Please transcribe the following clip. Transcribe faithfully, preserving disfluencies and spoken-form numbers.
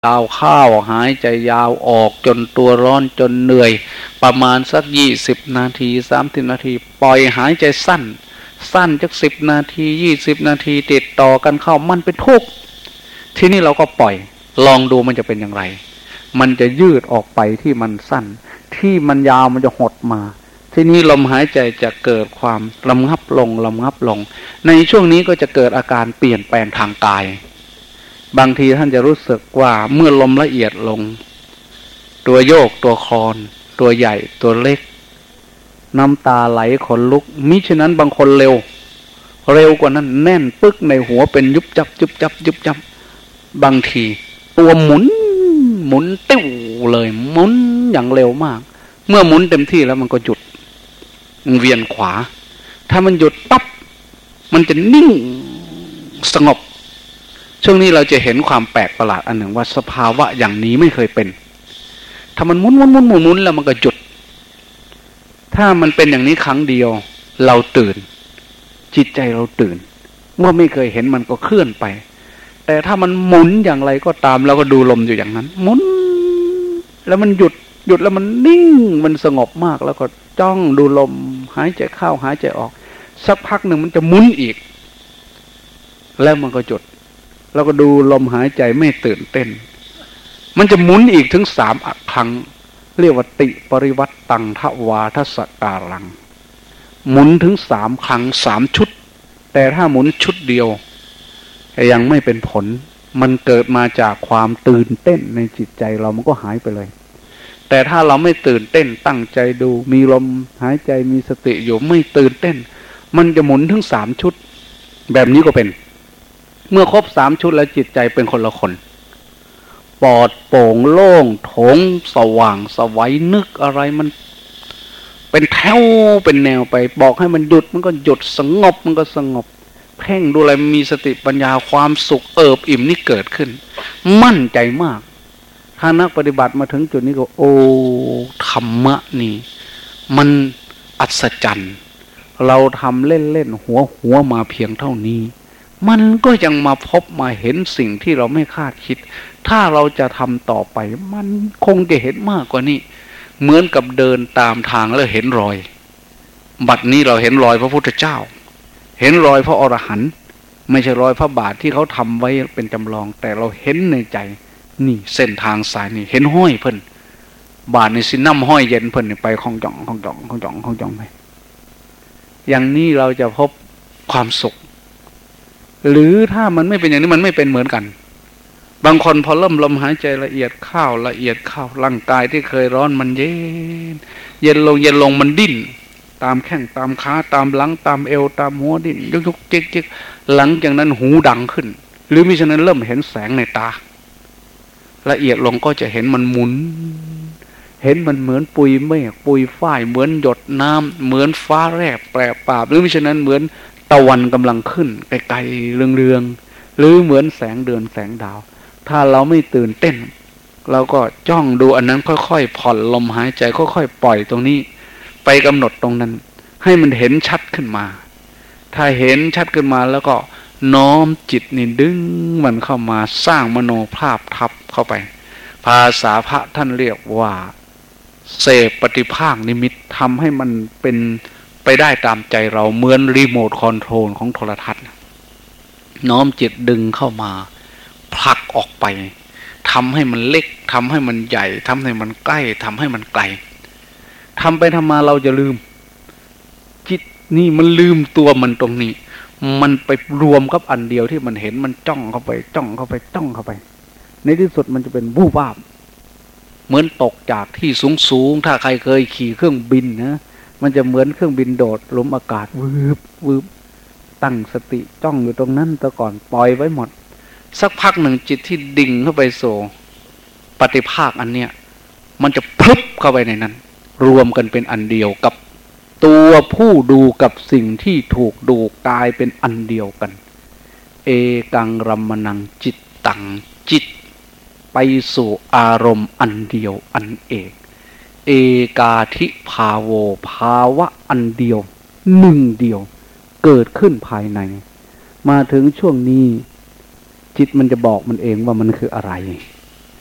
ยาวเข้าหายใจยาวออกจนตัวร้อนจนเหนื่อยประมาณสักยี่สิบนาทีสามสิบนาทีปล่อยหายใจสั้นสั้นจักสิบนาทียี่สิบนาทีติดต่อกันเข้ามันเป็นทุกข์ที่นี่เราก็ปล่อยลองดูมันจะเป็นอย่างไรมันจะยืดออกไปที่มันสั้นที่มันยาวมันจะหดมาที่นี้ลมหายใจจะเกิดความระงับลงระงับลงในช่วงนี้ก็จะเกิดอาการเปลี่ยนแปลงทางกายบางทีท่านจะรู้สึกว่าเมื่อลมละเอียดลงตัวโยกตัวคลอนตัวใหญ่ตัวเล็กน้ำตาไหลขนลุกมิฉะนั้นบางคนเร็วเร็วกว่านั้นแน่นปึ๊กในหัวเป็นยุบจับยุบจับยุบจับบางทีตัวหมุนหมุนติ้วเลยหมุนอย่างเร็วมากเมื่อหมุนเต็มที่แล้วมันก็หยุดเวียนขวาถ้ามันหยุดปั๊บมันจะนิ่งสงบช่วงนี้เราจะเห็นความแปลกประหลาดอันหนึ่งว่าสภาวะอย่างนี้ไม่เคยเป็นถ้ามันหมุนหมุนหมุนหมุนหมุนแล้วมันก็หยุดถ้ามันเป็นอย่างนี้ครั้งเดียวเราตื่นจิตใจเราตื่นเมื่อไม่เคยเห็นมันก็เคลื่อนไปแต่ถ้ามันหมุนอย่างไรก็ตามเราก็ดูลมอยู่อย่างนั้นหมุนแล้วมันหยุดหยุดแล้วมันนิ่งมันสงบมากแล้วก็จ้องดูลมหายใจเข้าหายใจออกสักพักหนึ่งมันจะหมุนอีกแล้วมันก็หยุดแล้วก็ดูลมหายใจไม่ตื่นเต้นมันจะหมุนอีกถึงสามครั้งเรียกว่าติปริวัตตังทวาทสการังหมุนถึงสามครั้งสามชุดแต่ถ้าหมุนชุดเดียวยังไม่เป็นผลมันเกิดมาจากความตื่นเต้นในจิตใจเรามันก็หายไปเลยแต่ถ้าเราไม่ตื่นเต้นตั้งใจดูมีลมหายใจมีสติอยู่ไม่ตื่นเต้นมันจะหมุนถึงสามชุดแบบนี้ก็เป็นเมื่อครบสามชุดแล้วจิตใจเป็นคนละคนปลอดโปร่งโล่งโถงสว่างสวัยนึกอะไรมันเป็นแถวเป็นแนวไปบอกให้มันหยุดมันก็หยุดสงบมันก็สงบเพ่งดูอะไรมีสติปัญญาความสุขเอิบอิ่มนี่เกิดขึ้นมั่นใจมากถ้านักปฏิบัติมาถึงจุดนี้ก็โอ้ธรรมะนี่มันอัศจรรย์เราทำเล่นๆหัวหัวมาเพียงเท่านี้มันก็ยังมาพบมาเห็นสิ่งที่เราไม่คาดคิดถ้าเราจะทำต่อไปมันคงจะเห็นมากกว่านี้เหมือนกับเดินตามทางแล้วเห็นรอยบัดนี้เราเห็นรอยพระพุทธเจ้าเห็นรอยพระอรหันต์ไม่ใช่รอยพระบาทที่เขาทำไว้เป็นจำลองแต่เราเห็นในใจนี่เส้นทางสายนี่เห็นห้อยเพิ่นบาทในสิน้ำห้อยเย็นเพิ่นไปคลองจ่องคลองจ่องคลองจ่องคลองจ่องไปอย่างนี้เราจะพบความสุขหรือถ้ามันไม่เป็นอย่างนี้มันไม่เป็นเหมือนกันบางคนพอเริ่มลมหายใจละเอียดเข้าละเอียดเข้าร่างกายที่เคยร้อนมันเย็นเย็นลงเย็นลงมันดิ้นตามแข้งตามขาตามหลังตามเอวตามหัวดิ้นยุกยุกจิกจิกหลังจากนั้นหูดังขึ้นหรือมิฉะนั้นเริ่มเห็นแสงในตาละเอียดลงก็จะเห็นมันหมุนเห็นมันเหมือนปุยเมฆปุยฝ้ายเหมือนหยดน้ำเหมือนฟ้าแลบแปรปราบหรือมิฉะนั้นเหมือนตะวันกำลังขึ้นไกลๆเรืองๆหรือเหมือนแสงเดือนแสงดาวถ้าเราไม่ตื่นเต้นเราก็จ้องดูอันนั้นค่อยๆผ่อนลมหายใจค่อยๆปล่อยตรงนี้ไปกำหนดตรงนั้นให้มันเห็นชัดขึ้นมาถ้าเห็นชัดขึ้นมาแล้วก็น้อมจิตนี่ดึงมันเข้ามาสร้างมโนภาพทับเข้าไปภาษาพระท่านเรียกว่าเสพปฏิภาคนิมิตทำให้มันเป็นไปได้ตามใจเราเหมือนรีโมทคอนโทรลของโทรทัศน์น้อมจิตดึงเข้ามาผลักออกไปทำให้มันเล็กทำให้มันใหญ่ทำให้มันใกล้ทำให้มันไกลทำไปทำมาเราจะลืมจิตนี่มันลืมตัวมันตรงนี้มันไปรวมกับอันเดียวที่มันเห็นมันจ้องเข้าไปจ้องเข้าไปจ้องเข้าไปในที่สุดมันจะเป็นวูบวาบเหมือนตกจากที่สูงสูงถ้าใครเคยขี่เครื่องบินนะมันจะเหมือนเครื่องบินโดดลมอากาศวืบวืบตั้งสติจ้องอยู่ตรงนั้นแต่ก่อนปล่อยไว้หมดสักพักหนึ่งจิตที่ดิ่งเข้าไปสู่ปฏิภาคอันเนี้ยมันจะพลึบเข้าไปในนั้นรวมกันเป็นอันเดียวกับตัวผู้ดูกับสิ่งที่ถูกดูกลายเป็นอันเดียวกันเอกังรัมมนังจิตตังจิตไปสู่อารมณ์อันเดียวอันเอกเอกาธิภาโวภาวะอันเดียวหนึ่งเดียวเกิดขึ้นภายในมาถึงช่วงนี้จิตมันจะบอกมันเองว่ามันคืออะไร